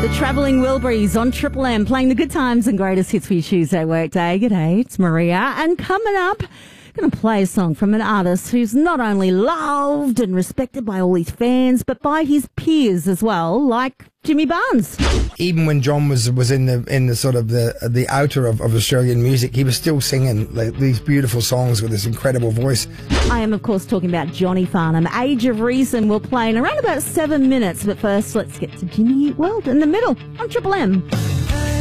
The Travelling Wilburys on Triple M, playing the good times and greatest hits for your Tuesday workday. G'day, it's Maria. And coming up, going to play a song from an artist who's not only loved and respected by all his fans, but by his peers as well, like Jimmy Barnes. Even when John was in the sort of the outer of Australian music, he was still singing like these beautiful songs with this incredible voice. I am, of course, talking about Johnny Farnham. Age of Reason will play in around about 7 minutes. But first, let's get to Jimmy Eat World in the middle on Triple M.